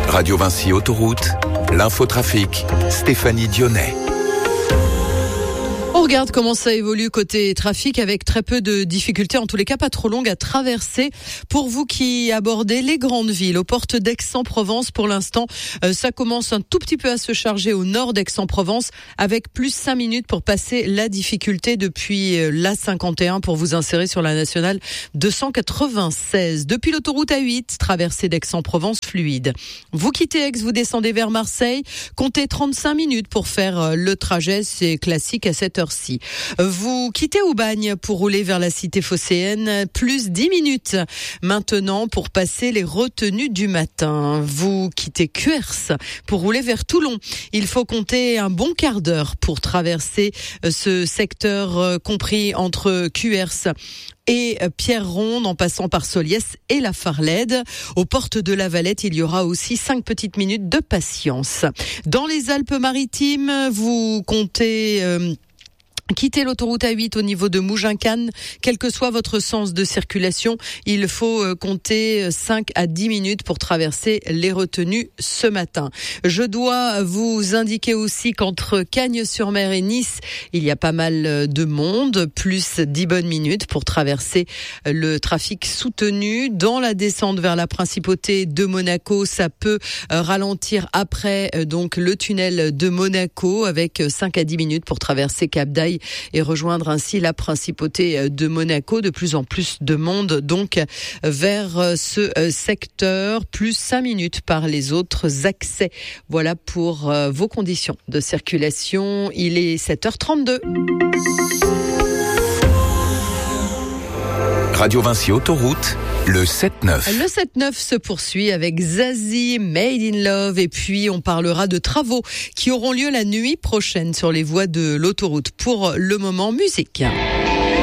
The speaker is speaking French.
Radio Vinci Autoroute, l'infotrafic, Stéphanie Dionnet. On regarde comment ça évolue côté trafic avec très peu de difficultés, en tous les cas pas trop longues à traverser. Pour vous qui abordez les grandes villes, aux portes d'Aix-en-Provence, pour l'instant, ça commence un tout petit peu à se charger au nord d'Aix-en-Provence avec plus 5 minutes pour passer la difficulté depuis l'A51 pour vous insérer sur la nationale 296. Depuis l'autoroute A8, traversée d'Aix-en-Provence fluide. Vous quittez Aix, vous descendez vers Marseille, comptez 35 minutes pour faire le trajet, c'est classique à cette heure-ci. Vous quittez Aubagne pour rouler vers la cité phocéenne, plus 10 minutes maintenant pour passer les retenues du matin. Vous quittez Cuers pour rouler vers Toulon. Il faut compter un bon quart d'heure pour traverser ce secteur compris entre Cuers et Pierreronde en passant par Soliès et la Farlède. Aux portes de la Valette, il y aura aussi 5 petites minutes de patience. Dans les Alpes-Maritimes, vous comptez quittez l'autoroute A8 au niveau de Mougins-Cannes, quel que soit votre sens de circulation, il faut compter 5 à 10 minutes pour traverser les retenues ce matin. Je dois vous indiquer aussi qu'entre Cagnes-sur-Mer et Nice, il y a pas mal de monde, plus 10 bonnes minutes pour traverser le trafic soutenu. Dans la descente vers la principauté de Monaco, ça peut ralentir après donc le tunnel de Monaco avec 5 à 10 minutes pour traverser Cap-d'Aille et rejoindre ainsi la principauté de Monaco. De plus en plus de monde donc vers ce secteur, plus 5 minutes par les autres accès. Voilà pour vos conditions de circulation. Il est 7h32. Radio Vinci Autoroute, le 7-9. Le 7-9 se poursuit avec Zazie, Made in Love, et puis on parlera de travaux qui auront lieu la nuit prochaine sur les voies de l'autoroute. Pour le moment, musique.